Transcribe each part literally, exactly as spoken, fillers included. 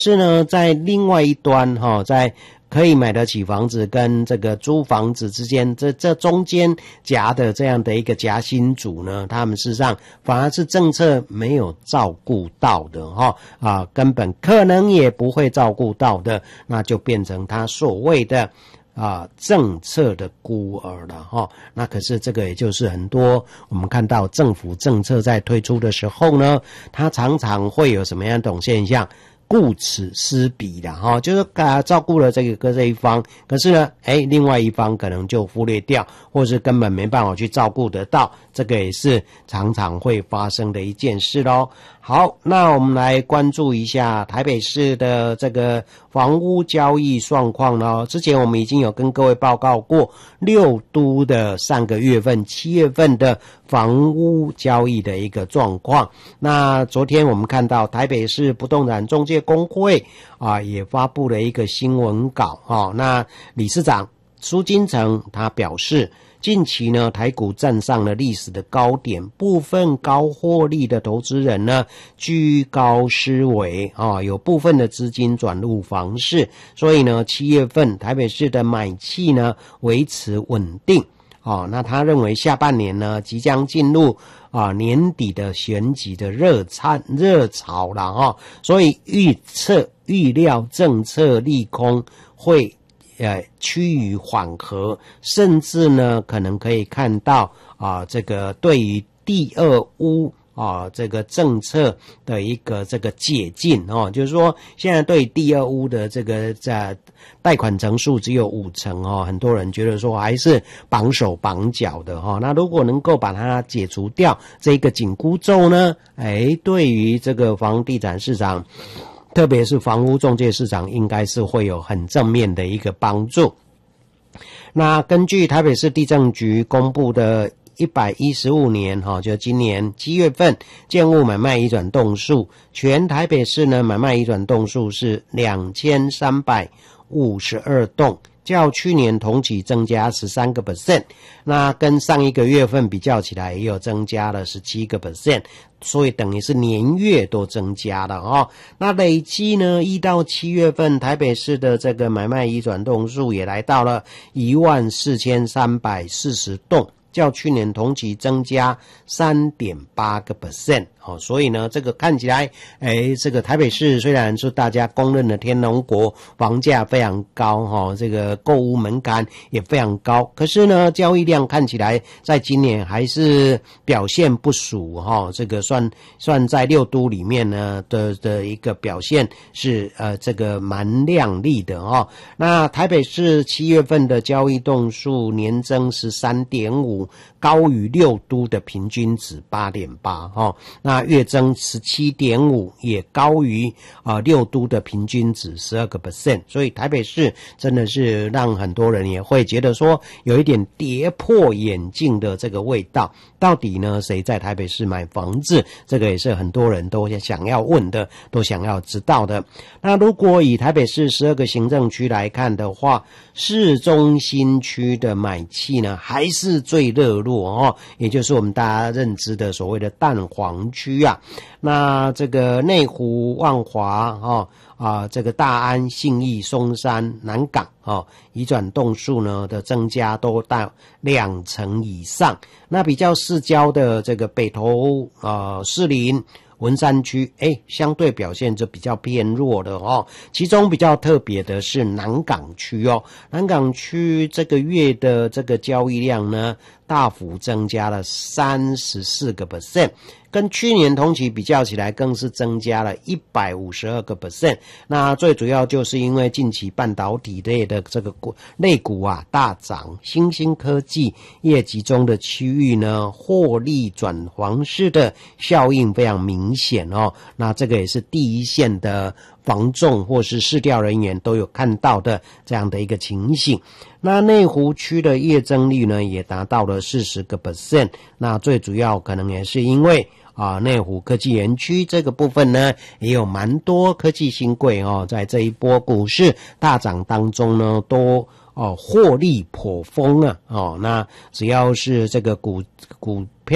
是呢，在另外一端哈、哦，在可以买得起房子跟这个租房子之间，这这中间夹的这样的一个夹心组呢，他们事实上反而是政策没有照顾到的哈啊，根本可能也不会照顾到的，那就变成他所谓的啊政策的孤儿了哈。那可是这个也就是很多我们看到政府政策在推出的时候呢，它常常会有什么样的种现象？顾此失彼的哈，就是啊照顾了这个这一方，可是呢，哎，另外一方可能就忽略掉，或是根本没办法去照顾得到，这个也是常常会发生的一件事咯。好，那我们来关注一下台北市的这个房屋交易状况咯。之前我们已经有跟各位报告过六都的上个月份七月份的房屋交易的一个状况。那昨天我们看到台北市不动产中介公会啊也发布了一个新闻稿啊，那理事长苏金城他表示，近期呢，台股站上了历史的高点，部分高获利的投资人呢居高思维啊，有部分的资金转入房市，所以呢，七月份台北市的买气呢维持稳定。哦，那他认为下半年呢即将进入啊年底的选举的热餐热潮了哈、哦，所以预测预料政策利空会呃趋于缓和，甚至呢可能可以看到啊这个对于第二屋啊，这个政策的一个这个解禁哦，就是说现在对第二屋的这个在贷款成数只有五成哦，很多人觉得说还是绑手绑脚的哈、哦。那如果能够把它解除掉这个紧箍咒呢，哎，对于这个房地产市场，特别是房屋中介市场，应该是会有很正面的一个帮助。那根据台北市地政局公布的一百一十五年哈，就今年七月份建物买卖移转栋数，全台北市呢买卖移转栋数是两千三百五十二栋，较去年同期增加 百分之十三， 那跟上一个月份比较起来也有增加了 百分之十七， 所以等于是年月都增加了哦。那累积呢一到七月份台北市的这个买卖移转栋数也来到了一万四千三百四十栋，较去年同期增加 百分之三点八 哦，所以呢这个看起来诶这个台北市虽然是大家公认的天龙国，房价非常高齁，这个购屋门槛也非常高，可是呢交易量看起来在今年还是表现不俗齁，这个算算在六都里面呢的的一个表现是呃这个蛮亮丽的齁。那台北市七月份的交易栋数年增 十三点五， 高于六都的平均值 八点八 齁。那月增 十七点五， 也高于啊、呃、六都的平均值 百分之十二， 所以台北市真的是让很多人也会觉得说有一点跌破眼镜的这个味道。到底呢谁在台北市买房子，这个也是很多人都想要问的，都想要知道的。那如果以台北市十二个行政区来看的话，市中心区的买气呢还是最热络哦，也就是我们大家认知的所谓的蛋黄区啊。那这个内湖、万华哦啊，这个大安、信义、松山、南港哦，移转栋数呢的增加都到两成以上。那比较市郊的这个北投、呃士林、文山区，诶，相对表现就比较偏弱的哦。其中比较特别的是南港区哦，南港区这个月的这个交易量呢，大幅增加了 百分之三十四， 跟去年同期比较起来更是增加了 百分之一百五十二。那最主要就是因为近期半导体类的这个类股啊大涨，新兴科技业集中的区域呢，获利转黄市的效应非常明显哦。那这个也是第一线的房仲或是市调人员都有看到的这样的一个情形。那内湖区的月增率呢也达到了 百分之四十， 那最主要可能也是因为啊，内湖科技园区这个部分呢，也有蛮多科技新贵哦，在这一波股市大涨当中呢，都哦获利颇丰啊哦。那只要是这个股股票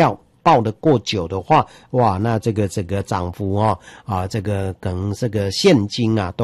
抱得过久的话，哇，那这个这个涨幅哦啊，这个可能这个现金啊都